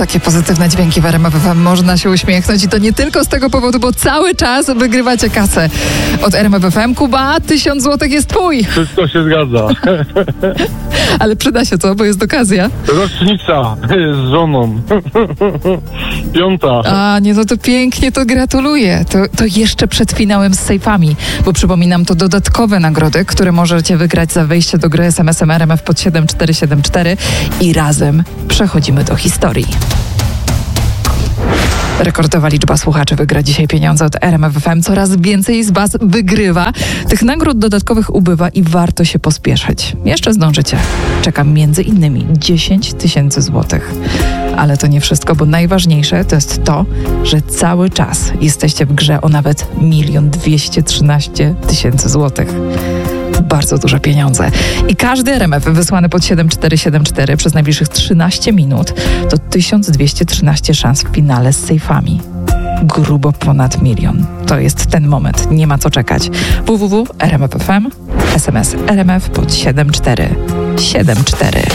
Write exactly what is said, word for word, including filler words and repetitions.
Takie pozytywne dźwięki w R M F F M. Można się uśmiechnąć i to nie tylko z tego powodu, bo cały czas wygrywacie kasę od R M F F M. Kuba, tysiąc złotych jest twój. Wszystko się zgadza. Ale przyda się to, bo jest okazja. Rocznica z żoną. Piąta. A, nie, no to pięknie, to gratuluję. To, to jeszcze przed finałem z sejfami, bo przypominam, to dodatkowe nagrody, które możecie wygrać za wejście do gry es em es em R M F pod siedem cztery siedem cztery i razem przechodzimy do historii. Rekordowa liczba słuchaczy wygra dzisiaj pieniądze od R M F F M. Coraz więcej z was wygrywa. Tych nagród dodatkowych ubywa i warto się pospieszyć. Jeszcze zdążycie. Czekam między innymi dziesięć tysięcy złotych. Ale to nie wszystko, bo najważniejsze to jest to, że cały czas jesteście w grze o nawet milion dwieście trzynaście tysięcy złotych. Bardzo duże pieniądze. I każdy R M F wysłany pod siedem cztery siedem cztery przez najbliższych trzynaście minut to tysiąc dwieście trzynaście szans w finale z sejfami. Grubo ponad milion. To jest ten moment. Nie ma co czekać. w w w kropka r m f kropka f m, es em es R M F pod siedem cztery siedem cztery.